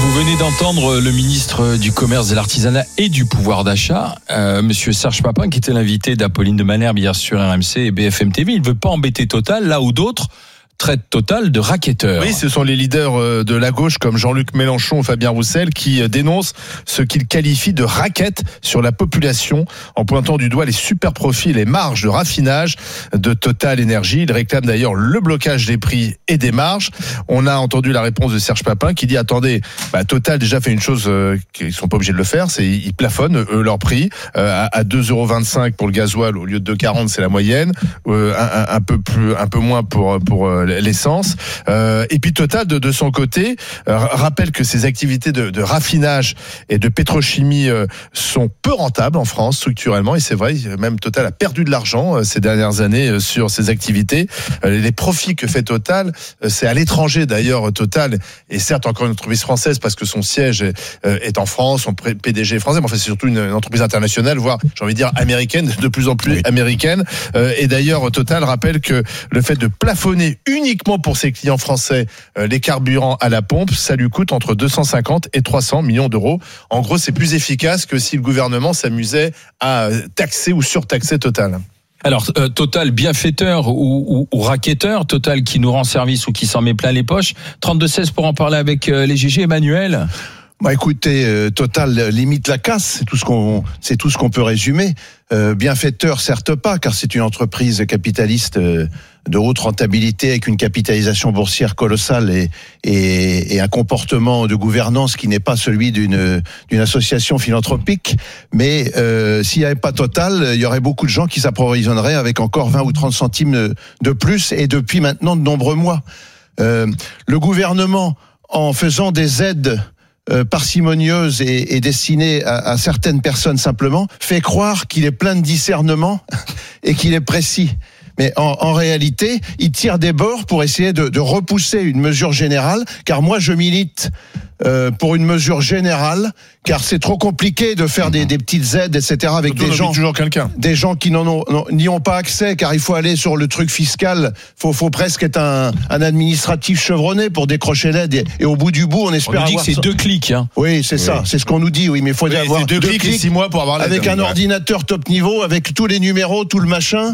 Vous venez d'entendre le ministre du Commerce, de l'Artisanat et du Pouvoir d'achat, Monsieur Serge Papin, qui était l'invité d'Apolline de Malherbe hier sur RMC et BFM TV. Il ne veut pas embêter Total, là où d'autres traite Total de racketteurs. Oui, ce sont les leaders de la gauche comme Jean-Luc Mélenchon ou Fabien Roussel qui dénoncent ce qu'ils qualifient de racket sur la population en pointant du doigt les super profits et les marges de raffinage de Total Énergie. Ils réclament d'ailleurs le blocage des prix et des marges. On a entendu la réponse de Serge Papin qui dit attendez, Total déjà fait une chose qu'ils sont pas obligés de le faire, c'est ils plafonnent leur prix à 2,25 € pour le gasoil au lieu de 2,40 €, c'est la moyenne, un peu moins pour l'essence. Et puis Total, de son côté, rappelle que ses activités de raffinage et de pétrochimie sont peu rentables en France structurellement. Et c'est vrai, même Total a perdu de l'argent ces dernières années sur ses activités. Les profits que fait Total, c'est à l'étranger d'ailleurs. Total est certes encore une entreprise française parce que son siège est en France, son PDG est français, mais en fait c'est surtout une entreprise internationale, voire j'ai envie de dire américaine, de plus en plus américaine. Et d'ailleurs Total rappelle que le fait de plafonner uniquement pour ses clients français les carburants à la pompe, ça lui coûte entre 250 et 300 millions d'euros. En gros, c'est plus efficace que si le gouvernement s'amusait à taxer ou surtaxer Total. Alors, Total bienfaiteur ou racketteur, Total qui nous rend service ou qui s'en met plein les poches. 32-16 pour en parler avec les GG. Emmanuel. Écoutez, Total limite la casse, c'est tout ce qu'on peut résumer. Bienfaiteur, certes pas, car c'est une entreprise capitaliste de haute rentabilité avec une capitalisation boursière colossale et un comportement de gouvernance qui n'est pas celui d'une association philanthropique. Mais s'il n'y avait pas Total, il y aurait beaucoup de gens qui s'approvisionneraient avec encore 20 ou 30 centimes de plus, et depuis maintenant de nombreux mois. Le gouvernement, en faisant des aides parcimonieuse et destinée à certaines personnes simplement, fait croire qu'il est plein de discernement et qu'il est précis. Mais en réalité, il tire des bords pour essayer de repousser une mesure générale, car moi je milite pour une mesure générale, car c'est trop compliqué de faire des petites aides, etc. avec des gens qui n'y ont pas accès, car il faut aller sur le truc fiscal. Faut presque être un administratif chevronné pour décrocher l'aide. Et au bout du bout, on espère avoir. On dit que c'est 2 clics. Hein. Oui, c'est ça. C'est ce qu'on nous dit. Oui, mais il faut avoir 2 clics et 6 mois pour avoir l'aide. Avec un ordinateur top niveau, avec tous les numéros, tout le machin.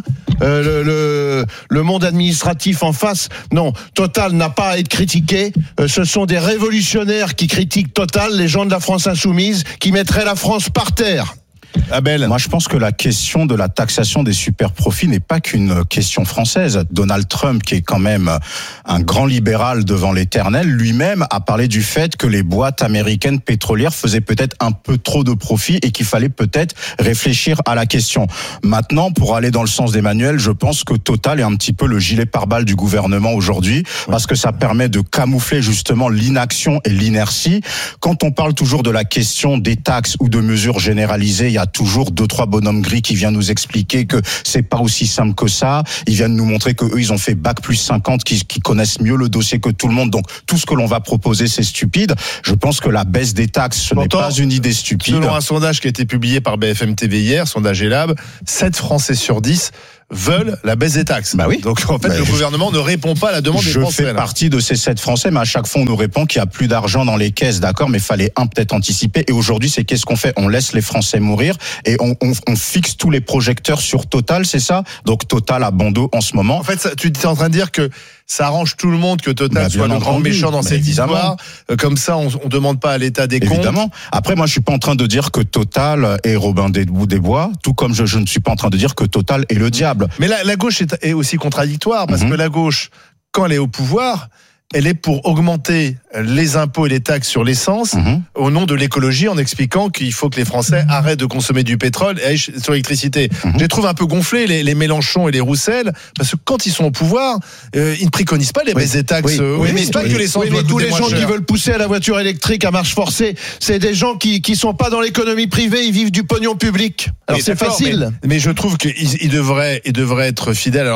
Le monde administratif en face. Non, Total n'a pas à être critiqué. Ce sont des révolutionnaires qui critiquent Total, les gens de la France insoumise, qui mettraient la France par terre. Abel. Moi, je pense que la question de la taxation des super profits n'est pas qu'une question française. Donald Trump, qui est quand même un grand libéral devant l'éternel, lui-même a parlé du fait que les boîtes américaines pétrolières faisaient peut-être un peu trop de profits et qu'il fallait peut-être réfléchir à la question. Maintenant, pour aller dans le sens d'Emmanuel, je pense que Total est un petit peu le gilet pare-balles du gouvernement aujourd'hui, parce que ça permet de camoufler justement l'inaction et l'inertie. Quand on parle toujours de la question des taxes ou de mesures généralisées, il y a toujours 2-3 bonhommes gris qui viennent nous expliquer que c'est pas aussi simple que ça. Ils viennent nous montrer que eux, ils ont fait bac plus 50, qui connaissent mieux le dossier que tout le monde. Donc, tout ce que l'on va proposer, c'est stupide. Je pense que la baisse des taxes, ce n'est pas une idée stupide. Selon un sondage qui a été publié par BFM TV hier, sondage Elab, 7 Français sur 10 veulent la baisse des taxes. Oui. Donc en fait, le gouvernement ne répond pas à la demande des Français. Je fais partie de ces 7 Français, mais à chaque fois on nous répond qu'il y a plus d'argent dans les caisses, d'accord, mais fallait peut-être anticiper. Et aujourd'hui, c'est qu'est-ce qu'on fait ? On laisse les Français mourir et on fixe tous les projecteurs sur Total, c'est ça ? Donc Total à bandeau en ce moment. En fait, tu es en train de dire que ça arrange tout le monde que Total soit le grand méchant dans cette histoire. Comme ça, on demande pas à l'État des comptes. Évidemment. Après, moi, je suis pas en train de dire que Total est Robin des Bois, tout comme je ne suis pas en train de dire que Total est le diable. Mais la gauche est aussi contradictoire, parce que la gauche, quand elle est au pouvoir, elle est pour augmenter les impôts et les taxes sur l'essence au nom de l'écologie, en expliquant qu'il faut que les Français arrêtent de consommer du pétrole et aillent sur l'électricité. Je les trouve un peu gonflés, les Mélenchon et les Roussel, parce que quand ils sont au pouvoir, ils ne préconisent pas les baisses des taxes. Mais pas que l'essence doit tous les gens qui veulent pousser à la voiture électrique à marche forcée, c'est des gens qui sont pas dans l'économie privée, ils vivent du pognon public. Alors c'est facile. Mais je trouve qu'ils devraient être fidèles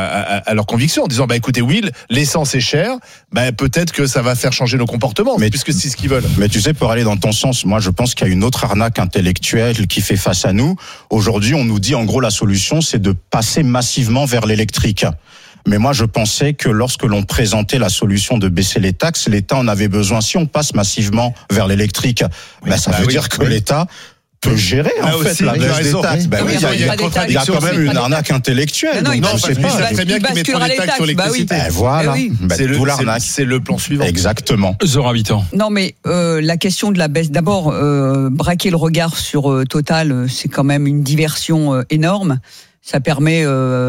à leurs convictions, en disant écoutez, l'essence est chère, peut-être que ça va faire changer nos comportements, puisque c'est ce qu'ils veulent. Mais tu sais, pour aller dans ton sens, moi je pense qu'il y a une autre arnaque intellectuelle qui fait face à nous. Aujourd'hui, on nous dit en gros la solution, c'est de passer massivement vers l'électrique. Mais moi, je pensais que lorsque l'on présentait la solution de baisser les taxes, l'État en avait besoin. Si on passe massivement vers l'électrique, ça veut dire que l'État peut gérer en fait la baisse des taxes. Il y a quand même une arnaque intellectuelle. Non, je sais pas. Très bien qu'ils mettent les taxes sur l'électricité. Voilà, d'où l'arnaque. C'est le plan suivant. Exactement. Zora Habitant. Non, mais la question de la baisse. D'abord, braquer le regard sur Total, c'est quand même une diversion énorme. Ça permet,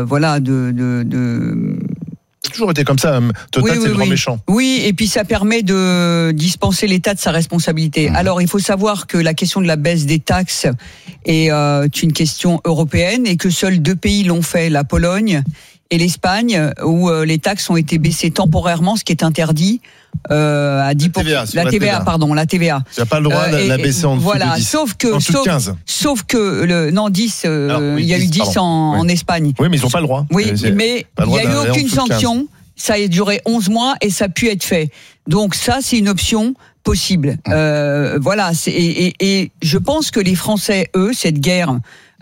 toujours été comme ça. Total, c'est le grand méchant. Oui, et puis ça permet de dispenser l'État de sa responsabilité. Alors, il faut savoir que la question de la baisse des taxes est une question européenne et que seuls 2 pays l'ont fait, la Pologne et l'Espagne, où les taxes ont été baissées temporairement, ce qui est interdit à 10%. La TVA. Tu n'as pas le droit de la baisser en dessous de 10. Sauf que 10, il y a eu 10 en Espagne. Oui, mais ils n'ont pas le droit. Oui, mais il n'y a eu aucune sanction. Ça a duré 11 mois et ça a pu être fait. Donc ça, c'est une option possible. Et je pense que les Français, eux, cette guerre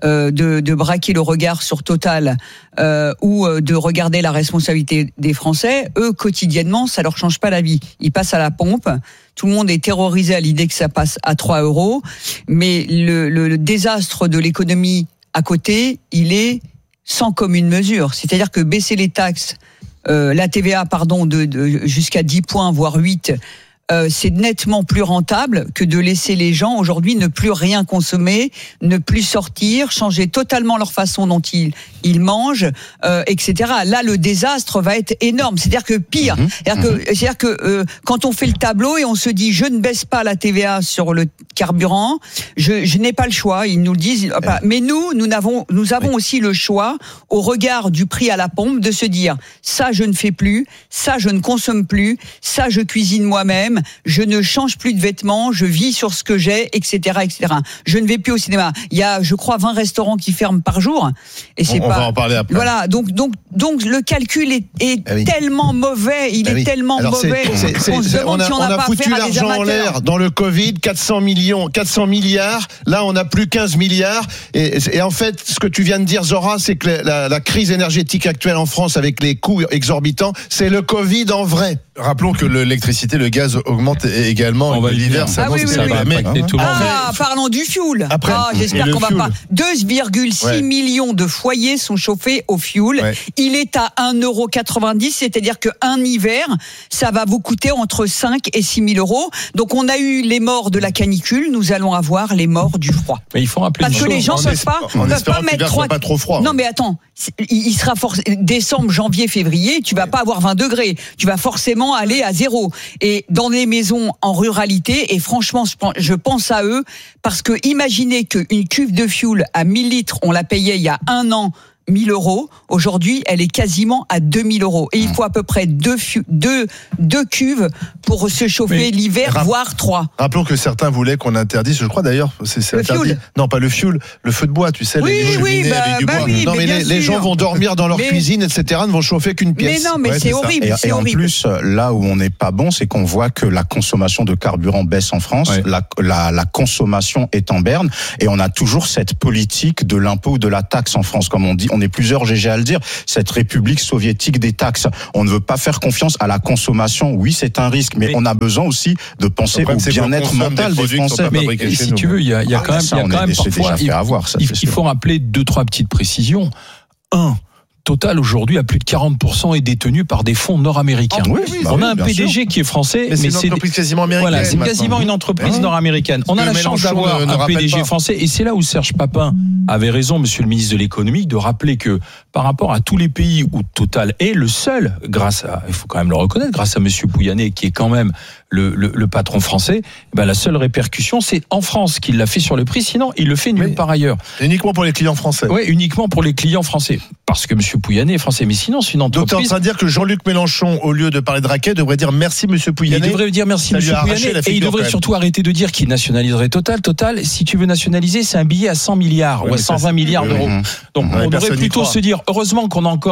de braquer le regard sur Total ou de regarder la responsabilité des Français, eux, quotidiennement, ça leur change pas la vie. Ils passent à la pompe. Tout le monde est terrorisé à l'idée que ça passe à 3 €. Mais le désastre de l'économie à côté, il est sans commune mesure. C'est-à-dire que baisser les taxes, la TVA, de jusqu'à 10 points, voire 8, c'est nettement plus rentable que de laisser les gens aujourd'hui ne plus rien consommer, ne plus sortir, changer totalement leur façon dont ils mangent, etc. Là, le désastre va être énorme. C'est-à-dire que pire. C'est-à-dire que quand on fait le tableau et on se dit je ne baisse pas la TVA sur le carburant, je n'ai pas le choix. Ils nous le disent. Mais nous avons aussi le choix, au regard du prix à la pompe, de se dire ça je ne fais plus, ça je ne consomme plus, ça je cuisine moi-même. Je ne change plus de vêtements, je vis sur ce que j'ai, etc., etc. Je ne vais plus au cinéma. Il y a, je crois, 20 restaurants qui ferment par jour. Et on va en parler après. Voilà. Donc, le calcul est tellement mauvais. Il est tellement mauvais. On se demande si on n'a pas foutu affaire à des l'argent en amateurs. l'air dans le Covid, 400 milliards. Là, on n'a plus 15 milliards. Et en fait, ce que tu viens de dire, Zora, c'est que la crise énergétique actuelle en France, avec les coûts exorbitants, c'est le Covid en vrai. Rappelons que l'électricité, le gaz augmente également. L'hiver, ça va impacter tout le monde. Parlons du fioul. Après, j'espère qu'on va pas. 2,6 millions de foyers sont chauffés au fioul. Ouais. Il est à 1,90 €, c'est-à-dire qu'un hiver, ça va vous coûter entre 5 et 6 000 €. Donc on a eu les morts de la canicule, nous allons avoir les morts du froid. Mais il faut rappeler parce que les gens peuvent pas mettre 3. Pas trop froid. Non mais attends, il sera décembre, janvier, février, tu vas pas avoir 20 degrés, tu vas forcément aller à 0. Et dans les maisons en ruralité, et franchement, je pense à eux, parce que imaginez qu'une cuve de fioul à 1000 litres, on la payait il y a 1 an 1 000 €. Aujourd'hui, elle est quasiment à 2 000 €. Et il faut à peu près deux cuves pour se chauffer l'hiver, voire 3. Rappelons que certains voulaient qu'on interdise, je crois d'ailleurs, c'est le interdit. Fioul. Non, pas le fioul, le feu de bois, tu sais, les cheminées avec du bois. Non, mais les gens vont dormir dans leur cuisine, etc., ne vont chauffer qu'une pièce. Mais non, mais c'est horrible. Et en plus, là où on n'est pas bon, c'est qu'on voit que la consommation de carburant baisse en France, la consommation est en berne, et on a toujours cette politique de l'impôt ou de la taxe en France, comme on dit. On est plusieurs GG à le dire, cette république soviétique des taxes. On ne veut pas faire confiance à la consommation. Oui, c'est un risque, mais on a besoin aussi de penser au bien-être mental des Français. Mais si tu veux, il y a quand même parfois, il faut rappeler 2-3 petites précisions. 1. Total aujourd'hui à plus de 40% est détenu par des fonds nord-américains. On a un PDG qui est français, mais c'est une entreprise quasiment américaine. Voilà, c'est quasiment une entreprise nord-américaine. On a la chance d'avoir un PDG français, et c'est là où Serge Papin avait raison, monsieur le ministre de l'économie, de rappeler que par rapport à tous les pays où Total est le seul, il faut quand même le reconnaître, grâce à monsieur Pouyanné qui est quand même le patron français, la seule répercussion c'est en France qu'il l'a fait sur le prix, sinon il le fait nulle part ailleurs. Uniquement pour les clients français. Oui, uniquement pour les clients français. Parce que monsieur Pouyanné est français, mais sinon c'est une entreprise. Donc tu es en train de dire que Jean-Luc Mélenchon, au lieu de parler de raquette, devrait dire merci monsieur Pouyanné. Il devrait dire merci monsieur Pouyanné, et il devrait surtout arrêter de dire qu'il nationaliserait Total. Total, si tu veux nationaliser, c'est un billet à 100 milliards ou à 120 milliards d'euros. Donc on devrait plutôt se dire, heureusement qu'on a encore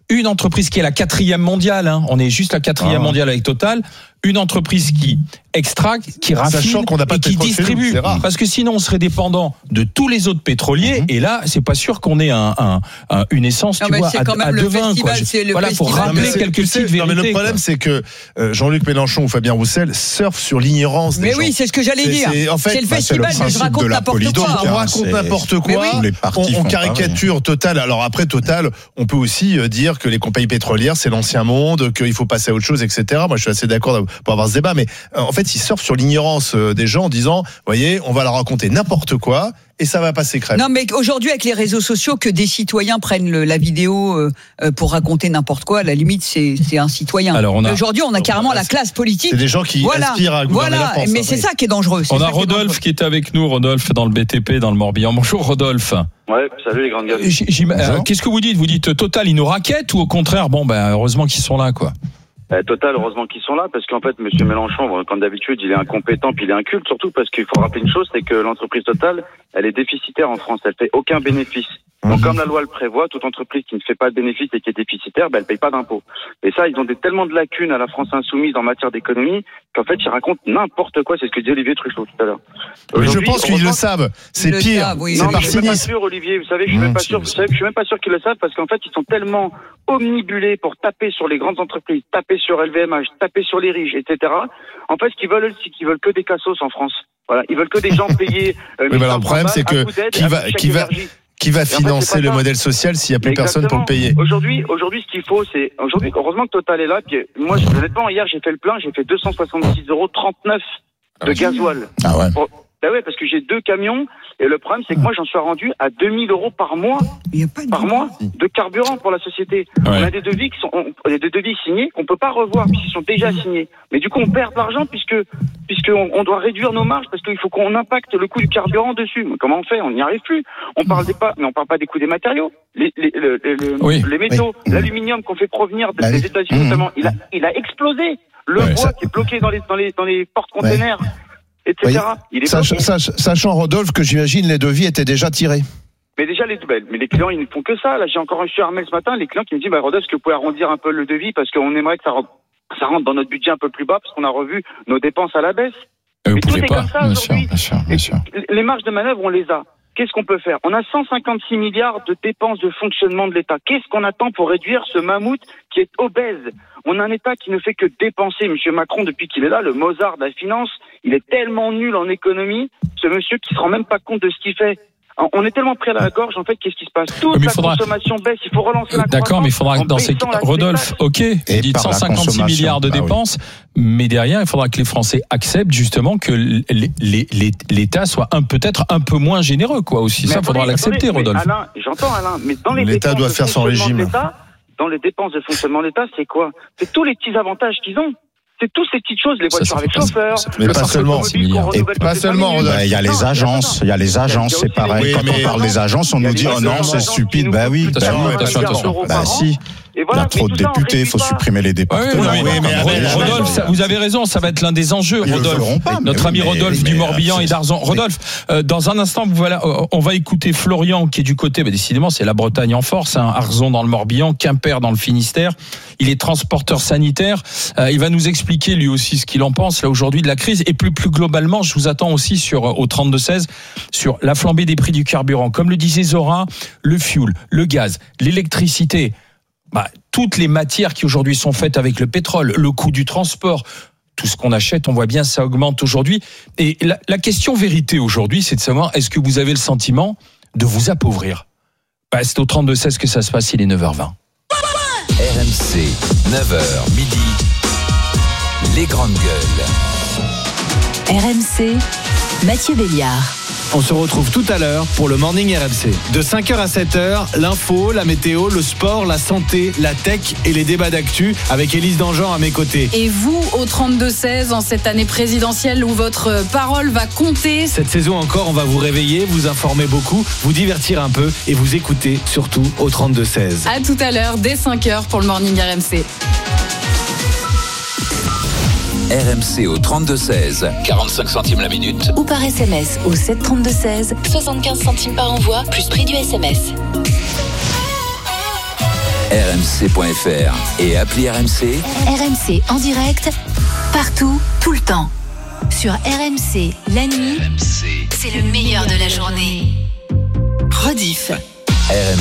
une entreprise qui est la 4e mondiale, hein, on est juste la 4e mondiale avec Total, une entreprise qui extracte, qui raffine qu'on n'a pas et qui pétrole chez nous, distribue. c'est rare. Parce que sinon, on serait dépendant de tous les autres pétroliers. Et là, c'est pas sûr qu'on ait une essence, Non, tu mais vois, c'est quand même à le 2,20 quoi. festival, c'est le Voilà, pour festival. rappeler c'est- quelques tu sais, petites non, mais vérités. le problème, quoi. c'est que Jean-Luc Mélenchon ou Fabien Roussel surfent sur l'ignorance des Mais gens. oui, c'est ce que j'allais C'est- dire. c'est- en fait, C'est le bah, c'est le festival de je principe raconte de la n'importe politique, quoi. On hein. raconte c'est- n'importe Mais quoi, oui. Les partis on font caricature Total. Alors après Total, on peut aussi dire que les compagnies pétrolières c'est l'ancien monde, qu'il faut passer à autre chose, etc. Moi je suis assez d'accord pour avoir ce débat, mais en fait ils surfent sur l'ignorance des gens en disant, voyez, on va leur raconter n'importe quoi et ça va passer crème. Non, mais aujourd'hui, avec les réseaux sociaux, que des citoyens prennent la vidéo pour raconter n'importe quoi, à la limite, c'est un citoyen. Alors, Mais aujourd'hui, on a carrément la classe politique. C'est des gens qui aspirent à gouverner la France. Mais c'est ça qui est dangereux. c'est On ça a qui est dangereux. Rodolphe qui est avec nous, Rodolphe dans le BTP, dans le Morbihan. Bonjour Rodolphe. Ouais, salut les grandes gueules. Qu'est-ce que vous dites ? Vous dites Total, ils nous raquettent ou au contraire, heureusement qu'ils sont là, quoi. Total, heureusement qu'ils sont là, parce qu'en fait, monsieur Mélenchon, comme d'habitude, il est incompétent, puis il est inculte, surtout parce qu'il faut rappeler une chose, c'est que l'entreprise Total, elle est déficitaire en France, elle fait aucun bénéfice. Donc, comme la loi le prévoit, toute entreprise qui ne fait pas de bénéfice et qui est déficitaire, elle paye pas d'impôts. Et ça, ils ont tellement de lacunes à la France insoumise en matière d'économie qu'en fait, ils racontent n'importe quoi. C'est ce que disait Olivier Truchot tout à l'heure. Mais je Aujourd'hui, pense qu'ils le heureusement- savent. C'est Ils le pire. savent, oui. C'est Non, mais par je suis même pas cynisme. sûr, Olivier. Vous savez, je suis même pas sûr. Vous savez, je suis même pas sûr qu'ils le savent parce qu'en fait, ils sont tellement omnibulés pour taper sur les grandes entreprises, taper sur LVMH, taper sur les riches, etc. En fait, ce qu'ils veulent, c'est qu'ils veulent que des cassos en France. Voilà, ils veulent que des gens payés. Oui, mais alors, le problème, c'est que qui va financer le modèle social s'il n'y a plus personne pour le payer? Aujourd'hui, ce qu'il faut, c'est heureusement que Total est là. Puis moi, honnêtement, hier, j'ai fait le plein, j'ai fait 266,39 € de gasoil. Ah ouais. Ben ouais, parce que j'ai 2 camions et le problème c'est que moi j'en suis rendu à 2000 € par mois Il y a pas de de carburant pour la société. Ouais. On a des devis des devis signés qu'on peut pas revoir puisqu'ils sont déjà signés. Mais du coup on perd de l'argent puisqu'on doit réduire nos marges parce qu'il faut qu'on impacte le coût du carburant dessus. Mais comment on fait? On n'y arrive plus. On parle pas des coûts des matériaux, les métaux, l'aluminium qu'on fait provenir des États-Unis notamment, il a explosé. Le bois qui est bloqué dans les porte-containers. Etc. Il est bloqué. Sachant, Rodolphe, que j'imagine les devis étaient déjà tirés. Mais déjà, les clients, ils ne font que ça. Là, j'ai encore reçu un mail ce matin, les clients qui me disent, Rodolphe, est-ce que vous pouvez arrondir un peu le devis parce qu'on aimerait que ça rentre dans notre budget un peu plus bas parce qu'on a revu nos dépenses à la baisse. Vous Mais tout pouvez est pas, comme ça bien sûr, aujourd'hui. bien sûr. Les marges de manœuvre, on les a. Qu'est-ce qu'on peut faire? On a 156 milliards de dépenses de fonctionnement de l'État. Qu'est-ce qu'on attend pour réduire ce mammouth qui est obèse? On a un État qui ne fait que dépenser. Monsieur Macron, depuis qu'il est là, le Mozart de la finance, il est tellement nul en économie, ce monsieur qui se rend même pas compte de ce qu'il fait. On est tellement pris à la gorge, en fait, qu'est-ce qui se passe? Toute la consommation baisse, il faut relancer la croissance. D'accord, mais il faudra que dans ces cas, Rodolphe, ok, vous dites 156 milliards de dépenses, mais derrière, il faudra que les Français acceptent justement que l'État soit peut-être un peu moins généreux, quoi, aussi. Mais ça, il faudra l'accepter, Rodolphe. Alain, j'entends, Alain, mais dans les l'État doit faire son régime. Dans les dépenses de fonctionnement de l'État, c'est quoi? C'est tous les petits avantages qu'ils ont. C'est toutes ces petites choses, les voitures avec chauffeur. Mais pas seulement. Et pas seulement, Rodolphe. Il y a les agences, c'est pareil. Quand on parle des agences, on nous dit, oh non, c'est stupide. Bah oui, attention. Bah si. Il y a trop de députés, il faut supprimer les départements. Rodolphe, vous avez raison, ça va être l'un des enjeux, Rodolphe. Notre ami Rodolphe du Morbihan et d'Arzon. Rodolphe, dans un instant, on va écouter Florian qui est du côté, décidément, c'est la Bretagne en force, Arzon dans le Morbihan, Quimper dans le Finistère. Il est transporteur sanitaire. Il va nous expliquer lui aussi ce qu'il en pense là aujourd'hui de la crise et plus globalement, je vous attends aussi au 32-16 sur la flambée des prix du carburant. Comme le disait Zora, le fuel, le gaz, l'électricité. Toutes les matières qui aujourd'hui sont faites avec le pétrole, le coût du transport, tout ce qu'on achète, on voit bien ça augmente aujourd'hui. Et la question vérité aujourd'hui, c'est de savoir, est-ce que vous avez le sentiment de vous appauvrir? C'est au 32-16 que ça se passe, il est 9h20. RMC, 9h midi, les grandes gueules. RMC, Mathieu Béliard. On se retrouve tout à l'heure pour le Morning RMC. De 5h à 7h, l'info, la météo, le sport, la santé, la tech et les débats d'actu avec Élise Dangean à mes côtés. Et vous, au 32-16, en cette année présidentielle où votre parole va compter. Cette saison encore, on va vous réveiller, vous informer beaucoup, vous divertir un peu et vous écouter surtout au 32-16. À tout à l'heure, dès 5h pour le Morning RMC. RMC au 32-16, 45 centimes la minute. Ou par SMS au 732-16, 75 centimes par envoi, plus prix du SMS. rmc.fr et appli RMC. RMC en direct, partout, tout le temps. Sur RMC, la nuit, c'est le meilleur de la journée. Rediff.